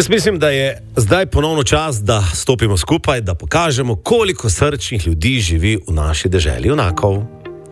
Jaz mislim, da je zdaj ponovno čas, da stopimo skupaj, da pokažemo, koliko srčnih ljudi živi v naši deželi junakov.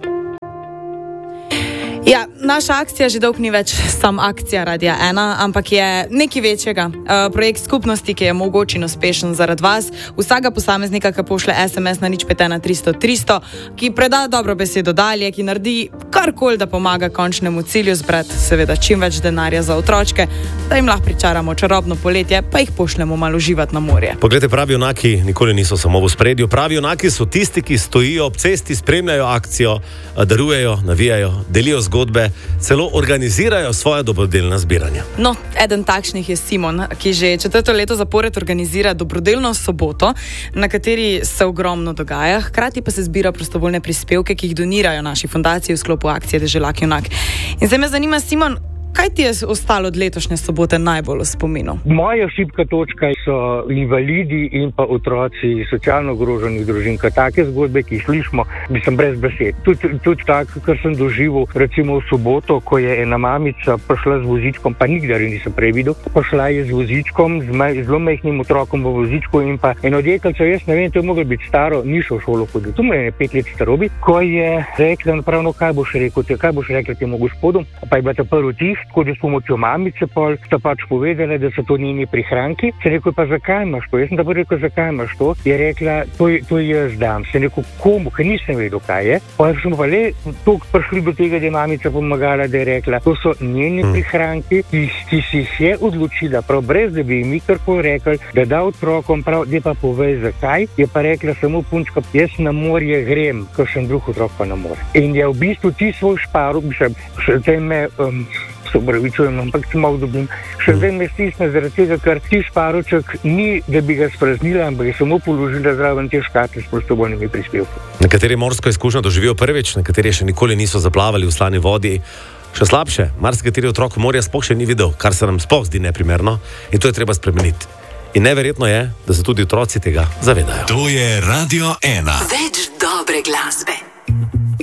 Ja, naša akcija že dolgo ni več samo akcija Radia 1, ampak je nekaj večjega. Projekt skupnosti, ki je mogoč in uspešen zaradi vas, vsakega posameznika, ki pošle SMS na 051-300-300, ki preda dobro besedo dalje, ki naredi karkoli, da pomaga končnemu cilju zbrati seveda čim več denarja za otročke, da jim lahko pričaramo čarobno poletje, pa jih pošljemo malo uživati na morje. Poglejte, pravi junaki nikoli niso samo v spredju. Pravi junaki so tisti, ki stojijo ob cesti, spremljajo akcijo, darujejo, navijajo, delijo zgodbe, celo organizirajo svoje dobrodelna zbiranja. No, eden takšnih je Simon, ki že 4. leto zapored organizira dobrodelno soboto, na kateri se ogromno dogaja, hkrati pa se zbira prostovoljne prispevke, ki jih donirajo naši fundaciji v sklopu akcije Deželak junak. In zdaj me zanima, Simon, kaj ti je ostalo od letošnje sobote najbolj v spominu? Moja šibka točka so invalidi in pa otroci socialno ogroženih družin. Take zgodbe, ki jih slišimo, mislim brez besed. Tudi tako, kar sem doživel, recimo v soboto, ko je ena mamica prišla z vozičkom, pa nikdar nisem prej videl, prišla je z vozičkom, z zelo majhnim otrokom v vozičku in pa eno deklico, jaz ne vem, to je moglo biti staro, ni šel v šolo hoditi. To mu je 5 let starobi, ko je rekla, napravno, kaj boš rekla temu gospodu, pa je bila ta prvi tih, tako da s pomočjo mamice pol sta pač povedala, da so to njeni prihranki. Se rekel, pa zakaj imaš to? Jaz sem tako rekel, zakaj imaš to? Je rekla, to jaz dam. Se rekel, komu, ker nisem vedel, kaj je. Pa smo pa le prišli do tega, da je mamica pomagala, da je rekla, to so njeni prihranki, ki si jih je odločila, prav brez, da bi mi karkoli rekli, da da otrokom prav, da pa povej zakaj. Je pa rekla samo punčka, jaz na morje grem, ker sem drug otrok pa na more. In je v bistvu ti svoj šparov, še zdaj me se upravičujem, ampak se malo dobim. Še zdaj me stisne zaradi tega, ker ti šparoček ni, da bi ga spraznila, ampak je samo položila zraven te škatle s prostovoljnimi prispevki. Nekateri morsko izkušnjo doživijo prvič, nekateri še nikoli niso zaplavali v slani vodi. Še slabše, marsikateri otrok morja sploh še ni videl, kar se nam sploh zdi neprimerno in to je treba spremeniti. In neverjetno je, da se tudi otroci tega zavedajo. To je Radio 1. Več dobre glasbe.